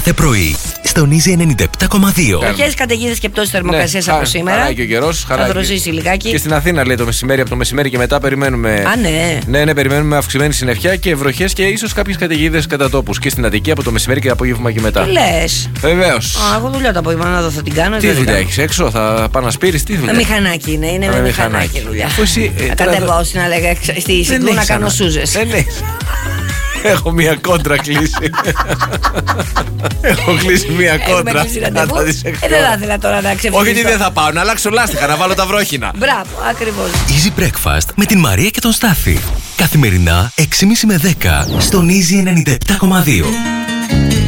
κάθε πρωί στον Easy 97,2. Βροχές, καταιγίδες και πτώσεις θερμοκρασίας από σήμερα. Χαράει και ο καιρός. Θα δροσίσει λιγάκι. Και στην Αθήνα λέει το μεσημέρι, από το μεσημέρι και μετά περιμένουμε. Α, ναι. Ναι, περιμένουμε αυξημένη συννεφιά και βροχές και ίσως κάποιες καταιγίδες κατά τόπους. Και στην Αττική από το μεσημέρι και απόγευμα και μετά. Τι λες? Βεβαίως. Εγώ δουλειά το απόγευμα να δω, θα την κάνω. Τι δουλειά έχεις έξω, θα πάω να σπείρεις, τι δουλειά? Μηχανάκι είναι με μηχανάκι δουλειά. Θα κατεβώ να λέγα στη Σιδού να κάνω σούζες. Έχω μία κόντρα κλείσει. Έχω κλείσει μία κόντρα. Δεν θα ήθελα τώρα να ξεφύγω. Όχι, δεν θα πάω, να αλλάξω λάστιχα, να βάλω τα βρόχινα. Μπράβο, ακριβώς. Easy Breakfast με την Μαρία και τον Στάφη. Καθημερινά 6.30 με 10 στον Easy 97,2.